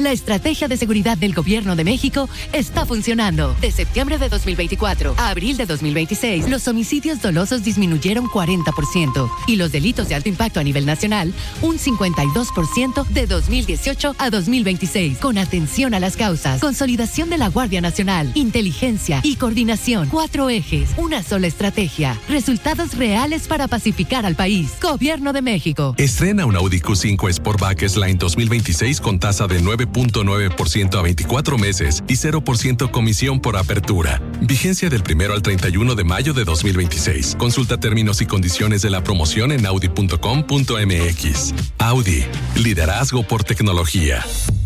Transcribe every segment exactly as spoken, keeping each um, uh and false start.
La estrategia de seguridad del Gobierno de México está funcionando. De septiembre de dos mil veinticuatro a abril de dos mil veintiséis, los homicidios dolosos disminuyeron cuarenta por ciento y los delitos de alto impacto a nivel nacional un cincuenta y dos por ciento de dos mil dieciocho a dos mil veintiséis. Con atención a las causas, consolidación de la Guardia Nacional, inteligencia y coordinación. Cuatro ejes, una sola estrategia. Resultados reales para pacificar al país. Gobierno de México. Estrena un Audi Q cinco Sportback S-Line dos mil veintiséis con tasa de nueve punto nueve por ciento a veinticuatro meses y cero por ciento comisión por apertura. Vigencia del primero al treinta y uno de mayo de dos mil veintiséis. Consulta términos y condiciones de la promoción en audi punto com punto m x. Audi, liderazgo por tecnología.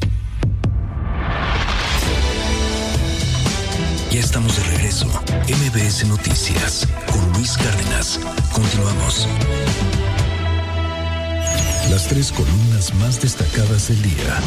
Ya estamos de regreso. M B S Noticias con Luis Cárdenas. Continuamos. Las tres columnas más destacadas del día.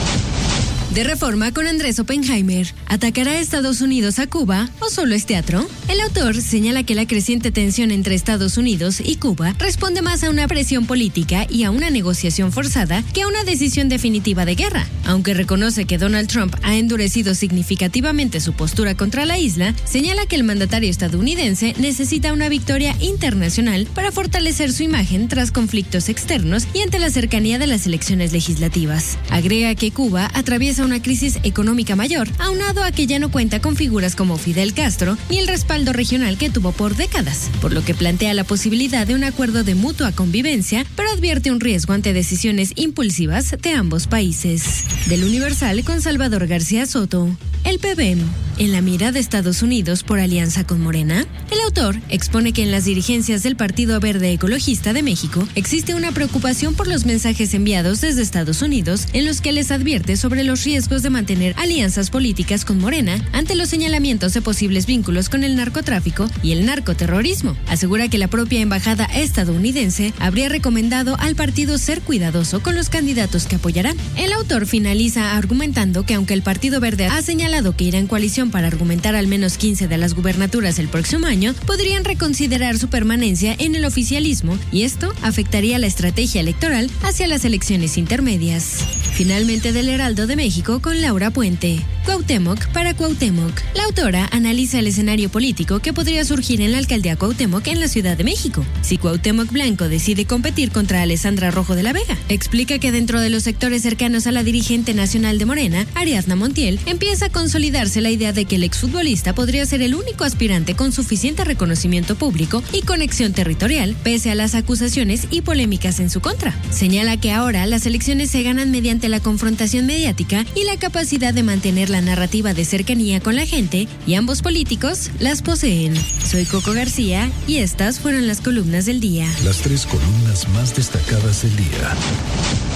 De Reforma con Andrés Oppenheimer. ¿Atacará Estados Unidos a Cuba o solo es teatro? El autor señala que la creciente tensión entre Estados Unidos y Cuba responde más a una presión política y a una negociación forzada que a una decisión definitiva de guerra. Aunque reconoce que Donald Trump ha endurecido significativamente su postura contra la isla, señala que el mandatario estadounidense necesita una victoria internacional para fortalecer su imagen tras conflictos externos y ante la cercanía de las elecciones legislativas. Agrega que Cuba atraviesa una crisis económica mayor, aunado a que ya no cuenta con figuras como Fidel Castro ni el respaldo regional que tuvo por décadas, por lo que plantea la posibilidad de un acuerdo de mutua convivencia, pero advierte un riesgo ante decisiones impulsivas de ambos países. Del Universal con Salvador García Soto. El P B M, en la mira de Estados Unidos por alianza con Morena. El autor expone que en las dirigencias del Partido Verde Ecologista de México existe una preocupación por los mensajes enviados desde Estados Unidos en los que les advierte sobre los riesgos de mantener alianzas políticas con Morena ante los señalamientos de posibles vínculos con el narcotráfico y el narcoterrorismo. Asegura que la propia embajada estadounidense habría recomendado al partido ser cuidadoso con los candidatos que apoyarán. El autor finaliza argumentando que aunque el Partido Verde ha señalado que irá en coalición para argumentar al menos quince de las gubernaturas el próximo año, podrían reconsiderar su permanencia en el oficialismo y esto afectaría la estrategia electoral hacia las elecciones intermedias. Finalmente del Heraldo de México con Laura Puente. Cuauhtémoc para Cuauhtémoc. La autora analiza el escenario político que podría surgir en la alcaldía Cuauhtémoc en la Ciudad de México, si Cuauhtémoc Blanco decide competir contra Alessandra Rojo de la Vega. Explica que dentro de los sectores cercanos a la dirigente nacional de Morena, Ariadna Montiel, empieza a consolidarse la idea de que el exfutbolista podría ser el único aspirante con suficiente reconocimiento público y conexión territorial, pese a las acusaciones y polémicas en su contra. Señala que ahora las elecciones se ganan mediante la confrontación mediática y la capacidad de mantener la narrativa de cercanía con la gente, y ambos políticos las poseen. Soy Coco García y estas fueron las columnas del día. Las tres columnas más destacadas del día.